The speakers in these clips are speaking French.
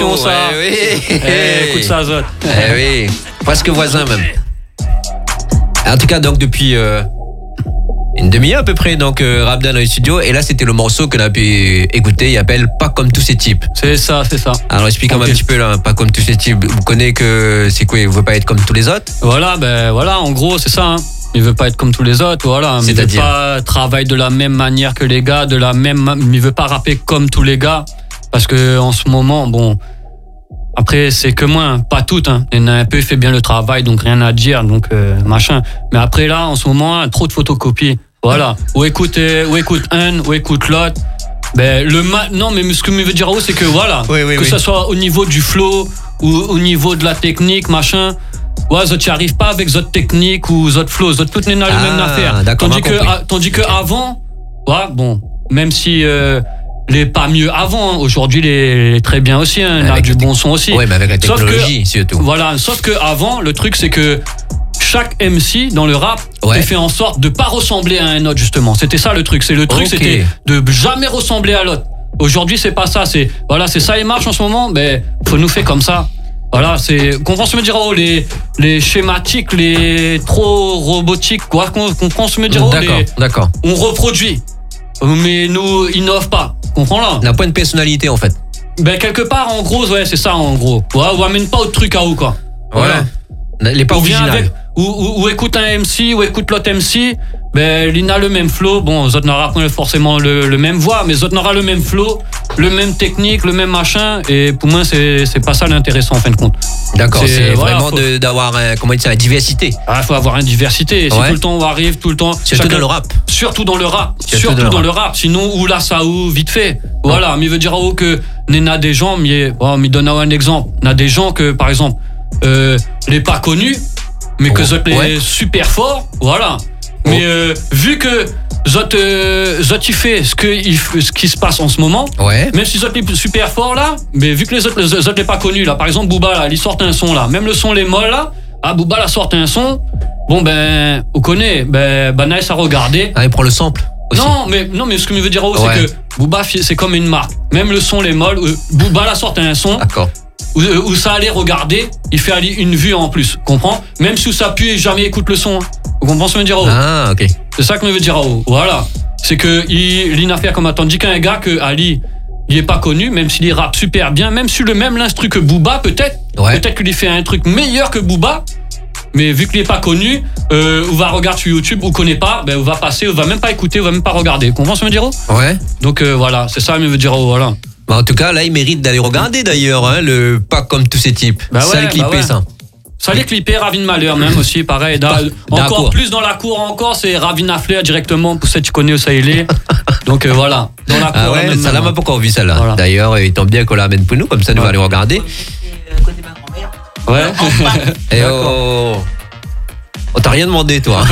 ça. Oui. Écoute ça, Zot. Oui, presque voisin même. En tout cas, donc depuis une demi-heure à peu près, donc Rabda dans les studios. Et là, c'était le morceau qu'on a pu écouter. Il appelle Pas comme tous ces types. C'est ça. Alors explique-moi un petit peu là, Pas comme tous ces types. Vous connaissez que c'est quoi? Il veut pas être comme tous les autres? Voilà, en gros, c'est ça. Hein. Il veut pas être comme tous les autres, voilà. Il veut pas travailler de la même manière que les gars, il veut pas rapper comme tous les gars. Parce que en ce moment, bon, après, c'est que moi, pas toutes, hein. Il y en a un peu, il fait bien le travail, donc rien à dire, donc machin. Mais après là, en ce moment, trop de photocopies. Voilà. Ou écoute un, ou écoute l'autre. Non, mais ce que je veux dire, c'est que voilà, que ce soit au niveau du flow ou au niveau de la technique, machin. Ouais, tu n'y arrives pas avec votre technique ou votre flow, toutes n'est pas la même affaire. Tandis que avant, ouais, bon, même si les pas mieux avant, hein, aujourd'hui il est très bien aussi, hein, il a du bon son aussi. Oui, mais avec la technologie surtout. Voilà, sauf que avant, le truc c'est que chaque MC dans le rap fait en sorte de pas ressembler à un autre justement. C'était ça le truc, c'était de jamais ressembler à l'autre. Aujourd'hui c'est pas ça, c'est ça et marche en ce moment, faut nous faire comme ça. Voilà, comprends ce que me dire, les schématiques, les trop robotiques, quoi, comprends ce que me dire, d'accord. On reproduit, mais nous innove pas, comprends là. On n'a pas une personnalité en fait. Quelque part, en gros, c'est ça, en gros. Ouais, on amène pas au truc à où, quoi. Voilà. Les pas original. Ou écoute un MC, ou écoute l'autre MC, il a le même flow. Bon, Zot n'aura pas forcément le même voix, mais Zot n'aura le même flow, le même technique, le même machin. Et pour moi, c'est pas ça l'intéressant en fin de compte. D'accord, c'est vraiment d'avoir la diversité. Il faut avoir une diversité. Si tout le temps on arrive, tout le temps. Surtout dans le rap. Surtout dans le rap. Sinon, ou là, ça ou vite fait. Voilà, mais il veut dire que il y a des gens, mais donne un exemple. Il y a des gens que, par exemple, les pas connus, mais que Zot est super fort, voilà. Mais vu que Zot il fait ce qui se passe en ce moment, même si Zot est super fort là, mais vu que les autres Zot n'est pas connu là, par exemple Booba là, il sort un son là, même le son les molles là, Booba là sort un son, bon on connaît, nice à regarder. Il prend le sample aussi. Non mais ce que je veux dire c'est que Booba c'est comme une marque, même le son les molles, Booba là sort un son. D'accord. Où ça allait regarder, il fait aller une vue en plus, comprends? Même si ça pue et jamais écoute le son. Vous comprenez ce que je veux dire? Ok. C'est ça que je veux dire. Voilà. C'est que il a une affaire comme tandis qu'un gars que Ali, il est pas connu, même s'il rappe super bien, même sur le même l'instru que Booba, peut-être qu'il y fait un truc meilleur que Booba. Mais vu qu'il est pas connu, on va regarder sur YouTube, on connaît pas, on va passer, on va même pas écouter, on va même pas regarder. Vous comprenez ce que je veux dire? Ouais. Donc voilà, c'est ça que je veux dire. Voilà. En tout cas, là, il mérite d'aller regarder d'ailleurs, hein, le Pas comme tous ces types. Ça les clipper, ça. Ça les clipper, Ravin Malheur même aussi, pareil. Encore plus dans la cour encore, c'est Ravina Flair directement, pour ça tu connais où ça il est. Donc voilà, dans la cour. Ça l'a même pas encore vu celle-là. Voilà. D'ailleurs, il tombe bien qu'on l'amène pour nous, comme ça nous va aller regarder. Côté ma grand-mère. Et t'as rien demandé, toi.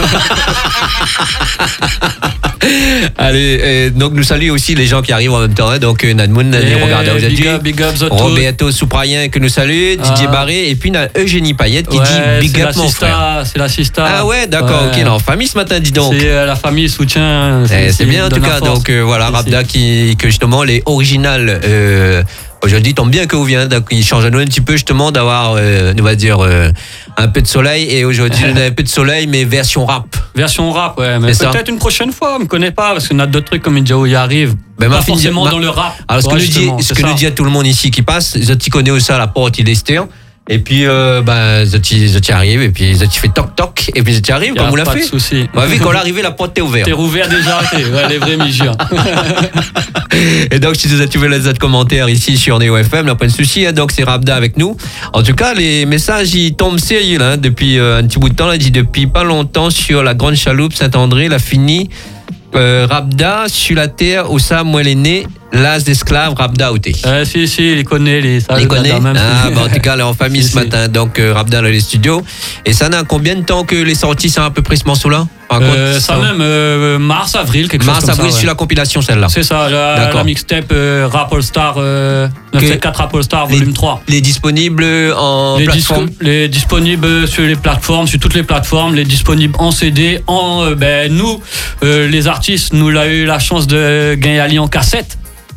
Allez, donc nous saluons aussi les gens qui arrivent en même temps. Hein, donc Nadmoun, regardez aux adultes. Big up, Roberto Souprayen que nous salue, DJ Barré, et puis Eugénie Payette qui dit big up mon frère. C'est la sista. Ah ouais, d'accord, ok, en famille ce matin, dis donc. C'est la famille soutien. C'est bien en tout cas, donc voilà, Rabda que justement les originales. Aujourd'hui, tombe bien que vous venez, donc il change à nous un petit peu justement d'avoir, on va dire, un peu de soleil. Et aujourd'hui, on a un peu de soleil, mais version rap. Version rap, ouais. Mais peut-être une prochaine fois, on ne connaît pas, parce qu'on a d'autres trucs comme Indiao y arrive. Pas forcément dans le rap. Alors, ce que nous dit à tout le monde ici qui passe, Zoti connaît aussi à la porte, il est stéréo. Et puis, Zoti arrive, et puis Zoti fait toc-toc, et puis Zoti arrive, comme vous l'a fait. Pas de souci. Vu qu'on est arrivé, la porte est ouverte. T'es ouvert déjà, les vrais misures. Et donc, si vous avez les autres commentaires ici sur Neo FM, là, pas de souci, hein, donc c'est Rabda avec nous. En tout cas, les messages, ils tombent sérieux, là, depuis un petit bout de temps, là, dit depuis pas longtemps sur la Grande Chaloupe, Saint-André, la fini. Rabda, sur la terre où ça, moi, elle est née, l'as d'esclave, Rabda outé. Si, il les connaît, les connaît. En tout cas, elle est en famille ce matin, donc Rabda dans les studios. Et ça n'a combien de temps que les sorties, c'est à peu près ce morceau-là? Mars-avril, quelque chose comme ça. Mars-avril, sur la compilation, celle-là. C'est ça, la mixtape Rap All Star, 974 Rap All Star, volume 3. Les disponibles en plateforme? Les disponibles sur les plateformes, sur toutes les plateformes, les disponibles en CD, nous, les artistes, nous avons eu la chance de gagner Ali en cassette.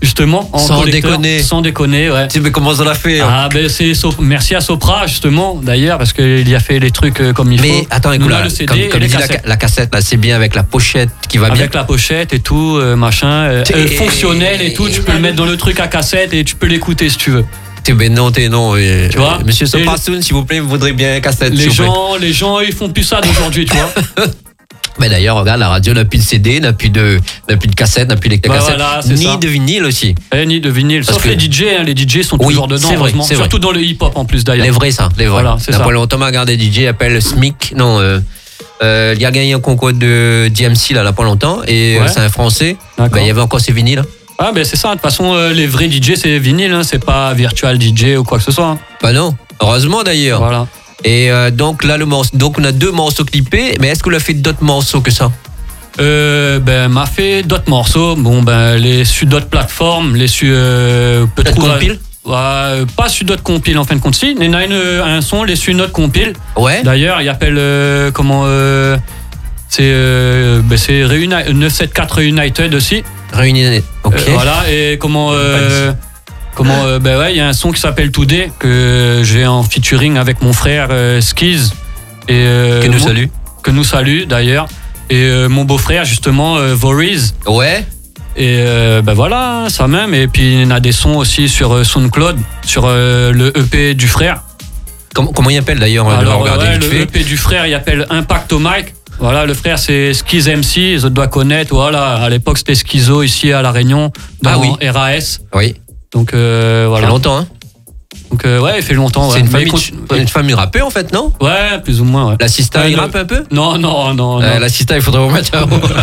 justement, en sans collecteur. déconner. Sans déconner, ouais. Mais comment ça l'a fait? Ah, ben merci à Sopra, justement, d'ailleurs, parce qu'il a fait les trucs comme il faut. Mais attends, écoute, là, le CD comme et dit la cassette, là, c'est bien avec la pochette qui va bien. Avec la pochette et tout, machin, fonctionnel et tout, tu peux le mettre dans le truc à cassette et tu peux l'écouter si tu veux. Ben non, tu vois, Monsieur Soprasoun, s'il vous plaît, vous voudrez bien cassette. Les gens, ils font plus ça d'aujourd'hui, tu vois. Mais d'ailleurs, regarde, la radio n'a plus de CD, n'a plus de cassette, n'a plus de cassette, voilà, ni de vinyle aussi. Ni de vinyle. Sauf les DJ, les DJ sont toujours dedans, c'est vrai, heureusement. Surtout dans le hip-hop en plus d'ailleurs. Les vrais, ça, les vrais. Voilà, c'est ça. Pas longtemps, m'a regardé DJ, il appelle Smic, non, il a gagné un concours de DMC là pas longtemps, et c'est un Français. Il y avait encore ses vinyles. Ah ben c'est ça, de toute façon les vrais DJ c'est vinyle, hein, c'est pas virtual DJ ou quoi que ce soit. Hein. Bah non, heureusement d'ailleurs. Voilà. Et donc là donc on a 2 morceaux clippés, mais est-ce que vous avez fait d'autres morceaux que ça? M'a fait d'autres morceaux, les sur d'autres plateformes, les sur peut-être compile. Pas sur d'autres compiles en fin de compte. Si, il y en a un son, les sur notre compile. Ouais. D'ailleurs, il appelle c'est 974 Reunited aussi. Reunited. OK. Voilà, et il y a un son qui s'appelle Today que j'ai en featuring avec mon frère Skiz et que nous salue d'ailleurs, et mon beau-frère justement Voriz. Ouais. Et voilà, ça même. Et puis il y en a des sons aussi sur SoundCloud, sur le EP du frère. Comment il appelle d'ailleurs? Alors le EP du frère, il appelle Impact au Mic. Voilà, le frère c'est Skiz MC, les autres doivent connaître. Voilà, à l'époque c'était Schizo ici à La Réunion, dans RAS. Oui. Donc voilà. Ça fait longtemps, hein. Donc il fait longtemps. C'est une famille rappée en fait, non? Ouais, plus ou moins. Ouais. La Sista, il rappe un peu? Non. La Sista, il faudrait vous mettre un mot.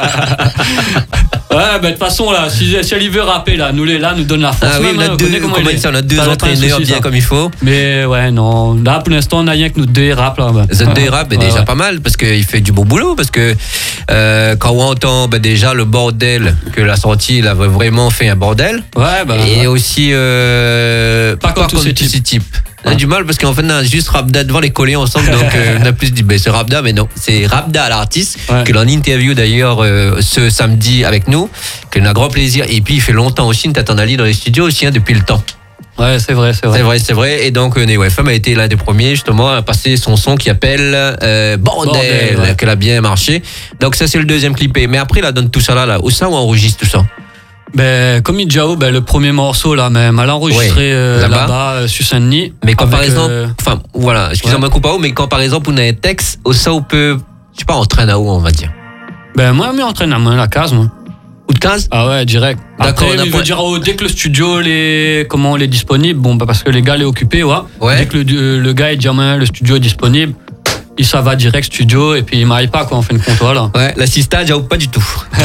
Ouais, de toute façon, là, si elle veut rapper, là, nous donne la force. Ah oui, on a deux entraîneurs bien comme il faut. Mais ouais, non. Là, pour l'instant, on n'a rien que nous 2 rap, là. Z2 rap est déjà pas mal, parce qu'il fait du beau boulot, parce que quand on entend déjà le bordel que la sortie, il a vraiment fait un bordel. Ouais, et aussi pas comme tous ces types. On a du mal parce qu'en fait on a juste Rabda devant les collés ensemble, donc on a plus dit c'est Rabda, mais non, c'est Rabda l'artiste que l'on interview d'ailleurs ce samedi avec nous, que l'on a grand plaisir, et puis il fait longtemps aussi, on t'attend dans les studios aussi depuis le temps. Ouais, c'est vrai. Et donc Neo FM a été l'un des premiers justement à passer son son qui appelle Bordel, qu'elle a bien marché. Donc ça c'est le deuxième clipé. Mais après là donne tout ça là, où ça on enregistre tout ça? Comme Idjao, le premier morceau là même, elle a enregistré là-bas sur Saint-Denis. Mais quand par exemple, excusez-moi Coupao, mais quand par exemple on a un texte, au ça on peut, je sais pas, on traîne à où on va dire? Moi on traîne à la case moi. Ou de case? Ah ouais, direct. D'accord. Après, il veut dire dès que le studio est disponible, parce que les gars l'est occupé, dès que le gars est dit le studio est disponible, ça va direct studio et puis il m'arrive pas en fin de compte, voilà. Ouais, l'assistant j'avoue pas du tout.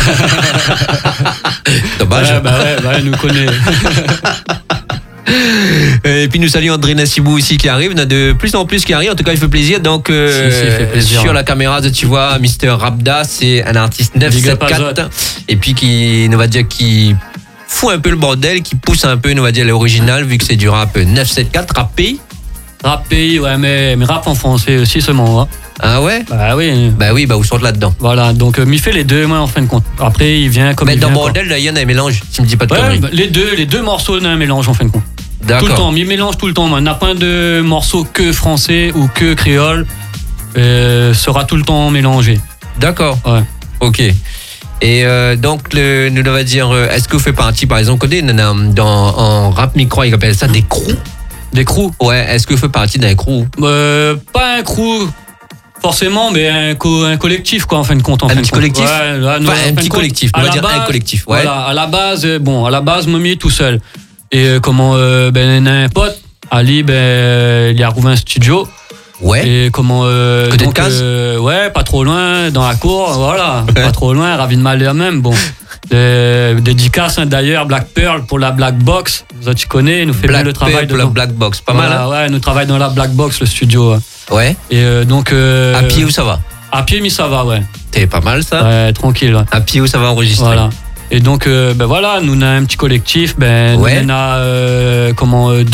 Dommage. Elle nous connaît. Et puis nous saluons André Nassibou aussi qui arrive, il y en a de plus en plus qui arrivent, en tout cas il fait plaisir. Donc fait plaisir, sur la caméra tu vois Mr Rabda, c'est un artiste 974 et puis qui fout un peu le bordel, qui pousse un peu l'original, vu que c'est du rap 974 rap pays, ouais, mais rap en français aussi seulement. Ah ouais? Bah oui. Vous sortez là-dedans. Voilà, donc il fait les deux, moi, en fin de compte. Après, il vient comme. Mais dans bordel, là, il y en a un mélange, si tu me dis pas de conneries. Les deux morceaux d'un mélange, en fin de compte. D'accord. Tout le temps, il mélange tout le temps. On n'a pas de morceaux que français ou que créole. Sera tout le temps mélangé. D'accord. Ouais. Ok. Et donc, nous on va dire, est-ce que vous faites partie, par exemple, en rap micro, ils appellent ça des crews? Des crews? Ouais, est-ce que vous faites partie d'un crew? Pas un crew forcément, mais un collectif en fin de compte. Un petit collectif? Ouais, un petit collectif, on va dire un collectif. Ouais. Voilà, à la base, Momi tout seul. Et on a un pote, Ali, il a trouvé un studio. Ouais. Et côté de case? ouais, pas trop loin, dans la cour, voilà. Pas trop loin, ravi de Malher même, dédicace d'ailleurs, Black Pearl pour la Black Box. Tu connais, il nous fait bien le travail de la Black Box, pas mal. Hein? Ouais, nous travaille dans la Black Box, le studio. Ouais. Et donc. À pied où ça va? À pied, mais ça va, ouais. T'es pas mal ça? Ouais, tranquille. Ouais. À pied où ça va enregistrer? Voilà. Et donc, voilà, nous on a un petit collectif. Nous on a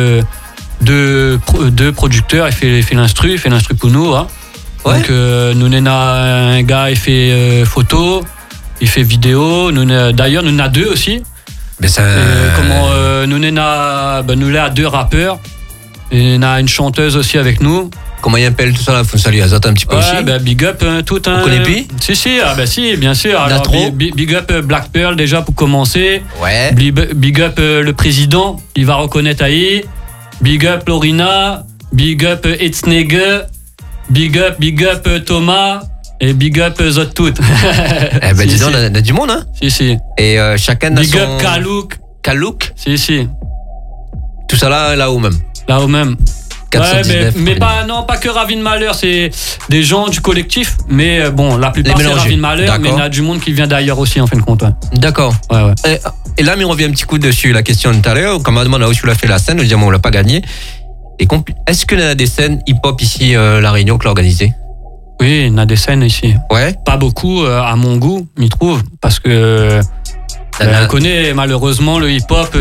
deux producteurs. Il fait l'instru pour nous. Hein. Ouais. Donc, nous on a un gars, il fait photo. Il fait vidéo. D'ailleurs, nous en a 2 aussi. Mais ça... comment nous là 2 rappeurs. Et on a une chanteuse aussi avec nous. Comment il appelle tout ça là? Faut saluer Azat un petit peu aussi. Ouais, big up tout. Vous connaissez plus? Si, bien sûr. Alors, big up Black Pearl déjà pour commencer. Ouais. Big up le président, il va reconnaître Aïe. Big up Lorina. Big up Etznege. Big up Thomas. Et big up Zot tout. Eh ben dis donc, on a du monde, hein? Si. Et chacun a big son... up Kalouk. Kalouk? Si. Tout ça là-haut même. Là-haut même. 419, mais pas que Ravine Malheur, c'est des gens du collectif, mais bon, la plupart c'est Ravine Malheur, mais il y a du monde qui vient d'ailleurs aussi en fin de compte. Ouais. D'accord. Ouais. Et là, on revient un petit coup dessus la question de tout à l'heure, comme on demande où tu l'as fait la scène, on dit on l'a pas gagné. Est-ce qu'il y a des scènes hip-hop ici, La Réunion, que l'organisé? Oui, il y a des scènes ici. Ouais. Pas beaucoup à mon goût, m'y trouve, parce que on connaît malheureusement le hip-hop.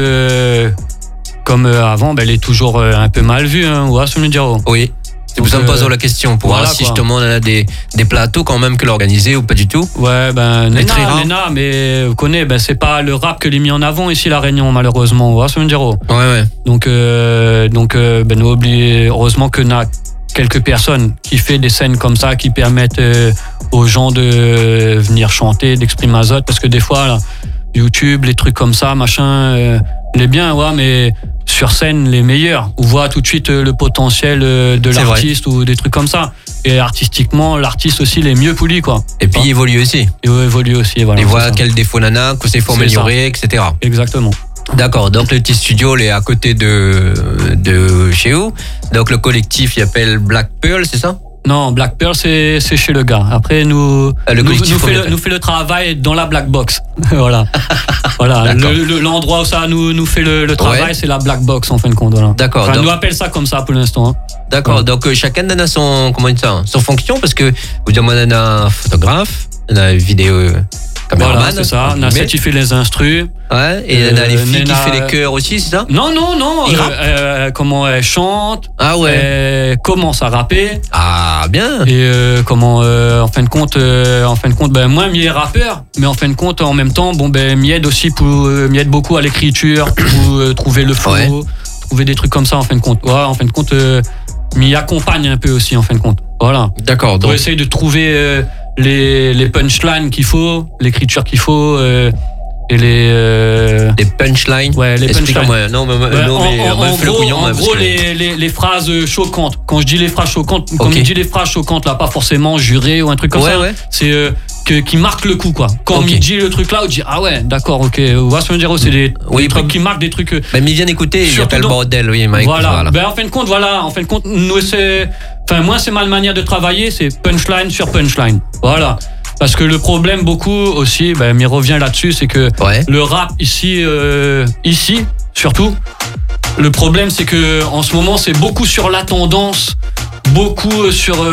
Comme avant, elle est toujours un peu mal vue, hein, ou à se me dire. Oui. C'est pour ça que me pose la question, pour voir si justement on a des plateaux quand même que l'organiser ou pas du tout. Ouais, Nena, mais vous connaissez, c'est pas le rap que l'est mis en avant ici La Réunion, malheureusement, ou à se me dire. Ouais. Donc, nous oublions, heureusement que nous a quelques personnes qui fait des scènes comme ça, qui permettent aux gens de venir chanter, d'exprimer Azot, parce que des fois, là, YouTube, les trucs comme ça, machin, les bien, ouais, mais sur scène, les meilleurs. On voit tout de suite le potentiel de l'artiste ou des trucs comme ça. Et artistiquement, l'artiste aussi, il est mieux poli, quoi. Et puis, il évolue aussi. Voilà. Il voit quel défaut nana, que c'est faut améliorer, etc. Exactement. D'accord, donc le petit studio, il est à côté de chez vous. Donc le collectif, il appelle Black Pearl, c'est ça? Non, Black Pearl, c'est chez le gars. Après, nous fait le travail dans la Black Box. Voilà. L'endroit où ça nous fait le travail, c'est la Black Box, en fin de compte. Voilà. D'accord. Enfin, nous appelle ça comme ça pour l'instant. Hein. D'accord. Ouais. Donc, chacun a son fonction, parce que, vous dites, moi, on a un photographe, on a une vidéo, caméraman. Voilà, c'est ça. On a celle qui fait les instrus. Ouais, et on a les filles qui fait les chœurs aussi, c'est ça? Non. Comment elle chante. Ah ouais. Elle commence à rapper. Ah, bien. Et en fin de compte, moi, m'y est rappeur, mais en fin de compte, en même temps, m'y aide aussi m'y aide beaucoup à l'écriture, pour trouver le flow, trouver des trucs comme ça, en fin de compte. Ouais, en fin de compte, m'y accompagne un peu aussi, en fin de compte. Voilà. D'accord. Donc, essayer de trouver les punchlines qu'il faut, l'écriture qu'il faut, et les punchlines. Ouais, les punchlines. En gros, les phrases choquantes. Quand je dis les phrases choquantes, comme je dis les phrases choquantes, là, pas forcément jurées ou un truc comme ça. Ouais. C'est qui marque le coup, quoi. Quand on dit le truc là, on dit ah ouais, d'accord, ok. On va se dire, c'est des trucs qui marquent des trucs. Mais il vient d'écouter, il appelle bordel, oui, Mike. Voilà. En fin de compte, nous c'est. Enfin, moi, c'est ma manière de travailler, c'est punchline sur punchline. Voilà. Parce que le problème beaucoup aussi, m'y revient là-dessus, c'est que le rap ici surtout, le problème c'est que en ce moment c'est beaucoup sur la tendance, beaucoup sur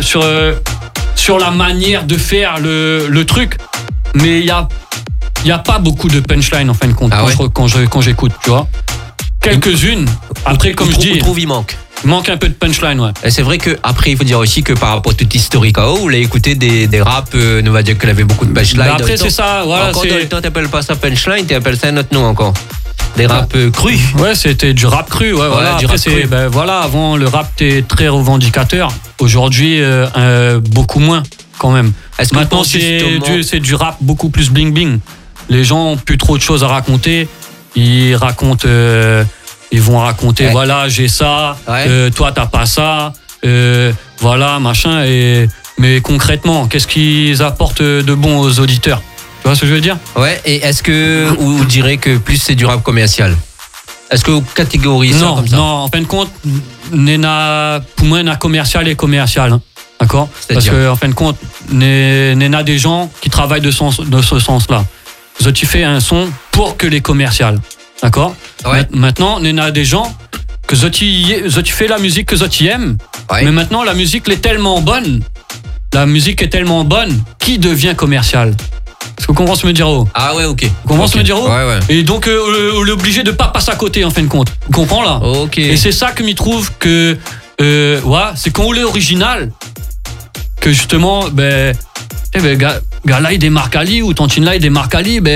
la manière de faire le truc, mais il y a pas beaucoup de punchline en fin de compte quand j'écoute, tu vois. Quelques-unes. Après, comme je dis, il manque un peu de punchline, ouais. Et c'est vrai qu'après, il faut dire aussi que par rapport à tout historique, vous l'avez écouté des raps, on va dire qu'il avait beaucoup de punchline. Après, c'est ça, voilà. Encore dans le temps, t'appelles pas ça punchline, t'appelles ça un autre nom encore. Des rap crus. Ouais, c'était du rap cru, ouais, voilà. Du après, rap cru. Avant, le rap était très revendicateur. Aujourd'hui, beaucoup moins, quand même. Maintenant, c'est du rap beaucoup plus bling-bling. Les gens ont plus trop de choses à raconter. Ils racontent... Ils vont raconter, voilà, j'ai ça, toi, t'as pas ça, voilà, machin. Mais concrètement, qu'est-ce qu'ils apportent de bon aux auditeurs? Tu vois ce que je veux dire? Ouais, et est-ce que vous direz que plus c'est du rap commercial? Est-ce que vous catégorisez ça comme ça? Non, en fin de compte, pour moi, Nena commercial et commercial. Hein, d'accord? Parce qu'en fin de compte, Nena des gens qui travaillent de ce sens-là. Tu fais un son pour que les commerciales. D'accord? Maintenant, on a des gens que tu fais la musique que tu aimes, mais maintenant la musique est tellement bonne. La musique est tellement bonne qui devient commerciale. Est-ce que vous comprenez ce que je veux dire? Ah ouais, ok. Vous comprenez ce que je veux dire? Ouais. Et donc, on est obligé de pas passer à côté en fin de compte. Vous comprenez là? Ok. Et c'est ça que m'y trouve que, c'est quand on est original, que justement, gars là il démarque Ali ou Tantine là il démarque Ali,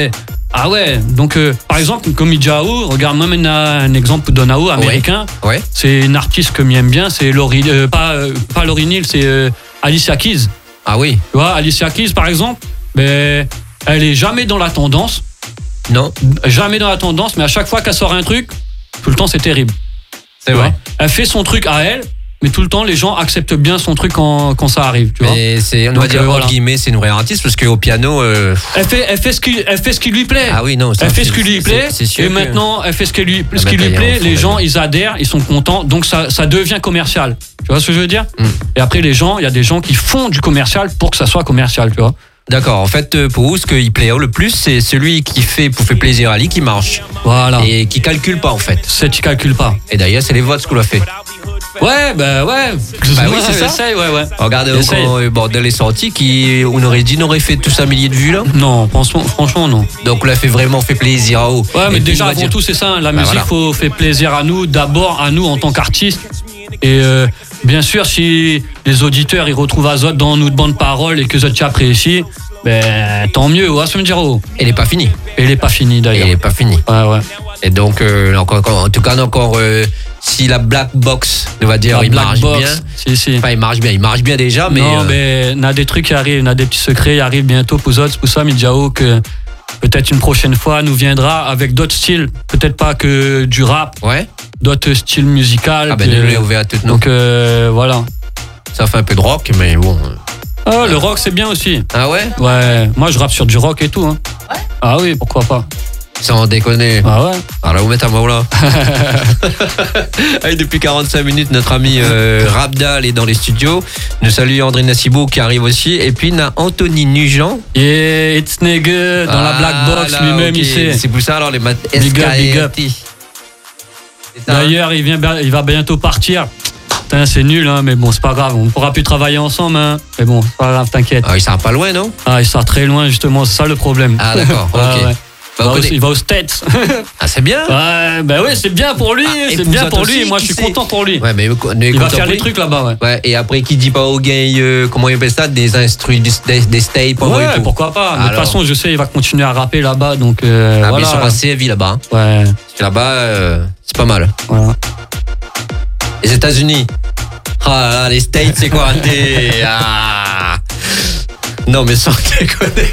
Ah ouais, donc par exemple, comme Idjaou, regarde, moi maintenant un exemple de Nao américain. Ouais. C'est une artiste que j'aime bien, c'est pas Lauryn Hill, c'est Alicia Keys. Ah oui. Tu vois, Alicia Keys par exemple, elle est jamais dans la tendance. Non. Jamais dans la tendance, mais à chaque fois qu'elle sort un truc, tout le temps c'est terrible. C'est vrai. Elle fait son truc à elle. Mais tout le temps, les gens acceptent bien son truc quand ça arrive, tu vois. Mais c'est, on va dire, entre guillemets, c'est une vraie artiste parce qu'au piano. Elle fait ce qui lui plaît. Ah oui, non. Elle fait ce qui lui plaît. C'est sûr et maintenant, elle fait ce qui lui plaît. Les gens, ils adhèrent, ils sont contents. Donc, ça devient commercial. Tu vois ce que je veux dire? Et après, il y a des gens qui font du commercial pour que ça soit commercial, tu vois. D'accord. En fait, pour vous, ce qu'il plaît le plus, c'est celui qui fait plaisir à lui, qui marche. Voilà. Et qui calcule pas, en fait. C'est qui calcule pas. Et d'ailleurs, c'est les votes ce qu'on a fait. Ouais. Bah oui, c'est ça. Essaye, ouais. Regardez, quand Bordel est sorti, on aurait fait tout ça milliers de vues, là. Non, franchement, non. Donc, on l'a vraiment fait plaisir à eux. Ouais, mais déjà, avant tout, c'est ça. La musique, faut faire plaisir à nous, d'abord à nous en tant qu'artistes. Et bien sûr, si les auditeurs ils retrouvent Azot dans notre bande parole et que Zot apprécient, tant mieux, ouais, ça me dira. Elle n'est pas finie. Elle n'est pas finie d'ailleurs. Elle n'est pas finie. Ouais. Et donc, en tout cas, si la Black Box, on va dire, il marche bien. Si. Enfin, il marche bien déjà, mais. Non, mais on a des trucs qui arrivent, on a des petits secrets qui arrivent bientôt pour Zot. C'est pour ça, Midjao, que peut-être une prochaine fois, nous viendra avec d'autres styles. Peut-être pas que du rap. Ouais. D'autres styles musicaux. Ah ben, nous l'avons ouvert à toutes nos. Donc, voilà. Ça fait un peu de rock, mais bon. Ah, le rock, c'est bien aussi. Ah ouais? Ouais. Moi, je rappe sur du rock et tout. Hein. Ouais. Ah oui, pourquoi pas. Sans déconner. Ah ouais. Alors, vous mettez un mot là. Allez, depuis 45 minutes, notre ami Rabda est dans les studios. Nous saluons André Nassibou qui arrive aussi. Et puis, on a Anthony Nugent. Yeah, it's nigga dans la Black Box là, lui-même, okay. il sait. C'est pour ça, alors, les maths Big up. D'ailleurs, il va bientôt partir. Putain, c'est nul, hein, mais bon, c'est pas grave. On ne pourra plus travailler ensemble, hein. Mais bon, c'est pas grave, t'inquiète. Ah, il sort pas loin, non? Ah, il sort très loin, justement, c'est ça le problème. Ah, d'accord, ok. Ouais. Il va aux States. Ah, c'est bien. Ouais, bah oui, c'est bien pour lui. C'est bien pour lui. Moi, je suis content pour lui. Ouais, mais il va faire les trucs là-bas, ouais. Ouais, et après, qui dit pas aux gars, comment il appelle ça, des instrus, des staples. Ouais, pourquoi pas. De toute façon, je sais, il va continuer à rapper là-bas, donc. Voilà. Mais ils sont assez vie là-bas. Hein. Ouais. Parce que là-bas, c'est pas mal. Voilà. Les États-Unis. Ah là, les States, c'est quoi? Non, mais sans déconner.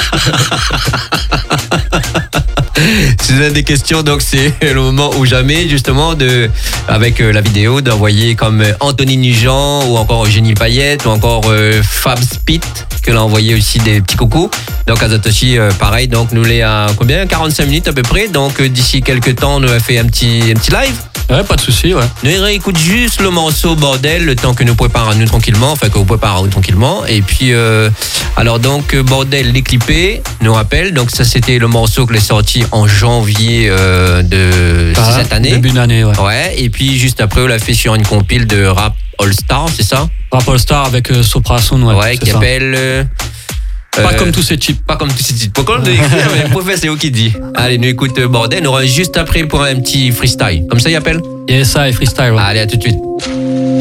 C'est une des questions, donc c'est le moment ou jamais, justement, avec la vidéo, d'envoyer comme Anthony Nugent ou encore Génie Payette ou encore Fab Spit, que l'a envoyé aussi des petits coucous. Donc Azatoshi, pareil, donc nous l'est à combien? 45 minutes à peu près. Donc d'ici quelques temps, on nous a fait un petit live. Ouais, pas de souci, ouais. Nous réécoute juste le morceau Bordel, le temps que nous préparons nous tranquillement, enfin que vous préparez tranquillement. Et puis, alors donc Bordel, les clippés, nous rappelle. Donc ça, c'était le morceau que l'est sorti en janvier de cette année. Début d'année, ouais. Ouais. Et puis juste après, on l'a fait sur une compile de Rap All Star, c'est ça? Rap All Star avec Sopra Sound, ouais. Ouais, qui appelle. Pas comme tous ces types. Pas comme tous ces types. Pourquoi on doit écrire, mais professeur, c'est où qui dit. Allez, nous écoute Bordel. On aura juste après pour un petit freestyle. Comme ça, il appelle? Et ça, et freestyle, ouais. Allez, à tout de suite.